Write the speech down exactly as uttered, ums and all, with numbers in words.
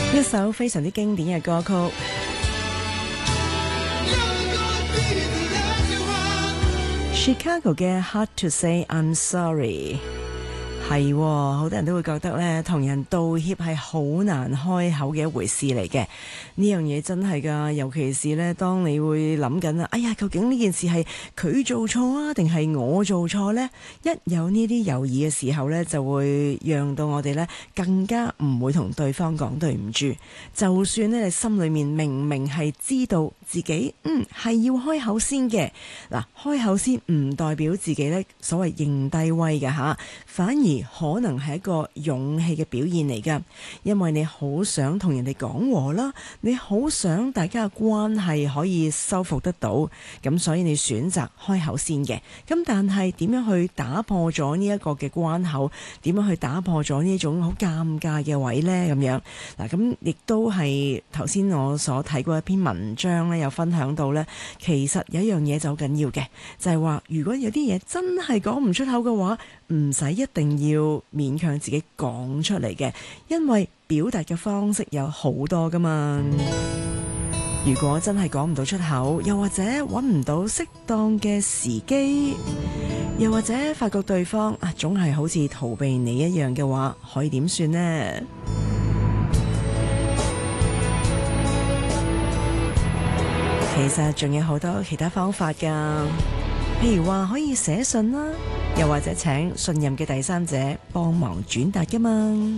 一首非常之經典嘅歌曲。Chicago 嘅 Hard to Say I'm Sorry。係，好多人都會覺得咧，同人道歉係好難開口嘅一回事嚟嘅。呢樣嘢真係㗎，尤其是咧，當你會諗緊啊，哎呀，究竟呢件事係佢做錯啊，定係我做錯呢？一有呢啲猶豫嘅時候咧，就會讓到我哋咧更加唔會同對方講對唔住。就算咧你心裏面明明係知道自己嗯係要開口先嘅，嗱，開口先唔代表自己咧所謂認低威嘅吓，反而可能係一個勇氣嘅表現嚟㗎，因為你好想同人哋講和啦，你好想大家嘅關係可以修復得到，咁所以你選擇開口先嘅。咁但係點樣去打破咗呢一個嘅關口？點樣去打破咗呢種好尷尬嘅位呢？咁樣嗱，咁亦都係頭先我所睇過一篇文章咧，有分享到呢，其實有一樣嘢就好緊要嘅，就係話如果有啲嘢真係講唔出口嘅話，唔使一定要勉強自己講出嚟嘅，因為表達嘅方式有好多㗎嘛。如果真係講唔到出口，又或者揾唔到適當嘅時機，又或者發覺對方啊總係好似逃避你一樣嘅話，可以點算呢？其實仲有好多其他方法㗎，譬如話可以寫信啦，又或者請信任嘅第三者幫忙轉達㗎嘛。